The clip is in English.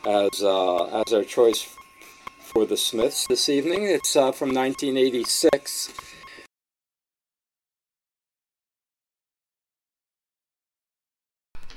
as our choice for the Smiths this evening. It's from 1986.